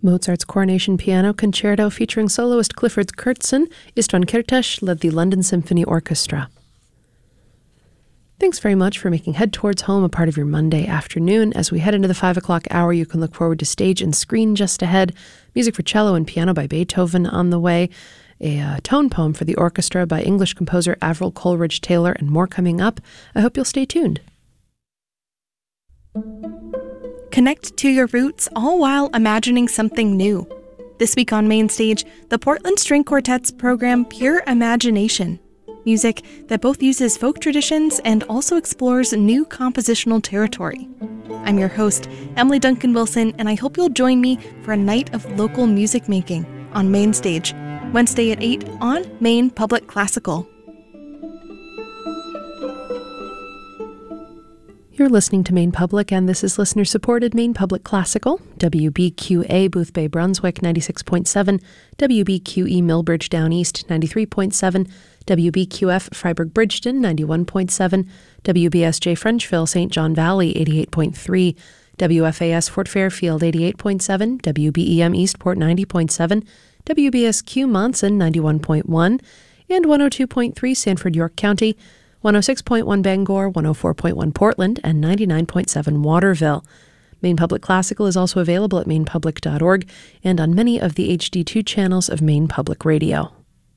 Mozart's Coronation Piano Concerto featuring soloist Clifford Kurtzen, Istvan Kertész led the London Symphony Orchestra. Thanks very much for making Head Towards Home a part of your Monday afternoon. As we head into the 5 o'clock hour, you can look forward to Stage and Screen just ahead, music for cello and piano by Beethoven on the way, a tone poem for the orchestra by English composer Avril Coleridge Taylor, and more coming up. I hope you'll stay tuned. Connect to your roots, all while imagining something new. This week on Main Stage, the Portland String Quartet's program Pure Imagination. Music that both uses folk traditions and also explores new compositional territory. I'm your host, Emily Duncan Wilson, and I hope you'll join me for a night of local music making on Main Stage, Wednesday at 8 on Maine Public Classical. You're listening to Maine Public, and this is listener-supported Maine Public Classical, WBQA Boothbay Brunswick 96.7, WBQE Millbridge Down East 93.7, WBQF Freiburg Bridgeton 91.7, WBSJ Frenchville St. John Valley 88.3, WFAS Fort Fairfield 88.7, WBEM Eastport 90.7, WBSQ Monson 91.1, and 102.3 Sanford York County, 106.1 Bangor, 104.1 Portland, and 99.7 Waterville. Maine Public Classical is also available at mainepublic.org and on many of the HD2 channels of Maine Public Radio.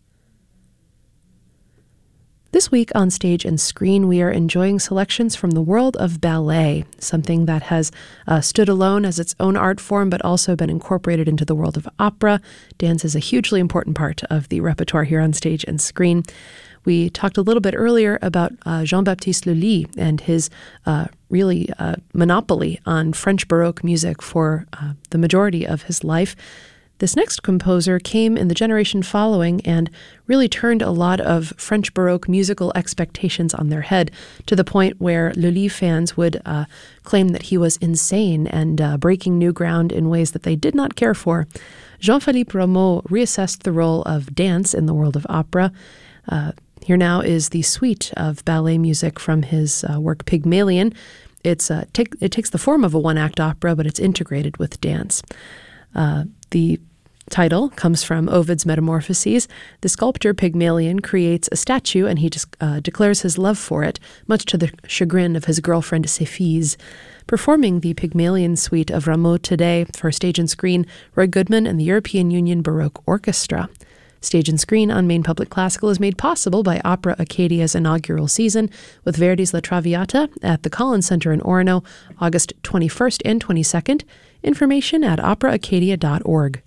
This week on Stage and Screen, we are enjoying selections from the world of ballet, something that has stood alone as its own art form, but also been incorporated into the world of opera. Dance is a hugely important part of the repertoire here on Stage and Screen. We talked a little bit earlier about Jean-Baptiste Lully and his monopoly on French Baroque music for the majority of his life. This next composer came in the generation following and really turned a lot of French Baroque musical expectations on their head, to the point where Lully fans would claim that he was insane and breaking new ground in ways that they did not care for. Jean-Philippe Rameau reassessed the role of dance in the world of opera. Here now is the suite of ballet music from his work Pygmalion. It takes the form of a one-act opera, but it's integrated with dance. The title comes from Ovid's Metamorphoses. The sculptor Pygmalion creates a statue, and he just declares his love for it, much to the chagrin of his girlfriend Cephise. Performing the Pygmalion suite of Rameau today for Stage and Screen, Roy Goodman and the European Union Baroque Orchestra. Stage and Screen on Maine Public Classical is made possible by Opera Acadia's inaugural season with Verdi's La Traviata at the Collins Center in Orono, August 21st and 22nd. Information at operaacadia.org.